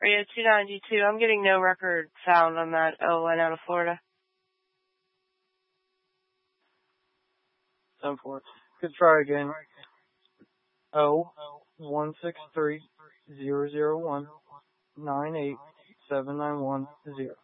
Radio 292. I'm getting no record sound on that ON out of Florida. 7-4. Could try again. 163 001 98791 0.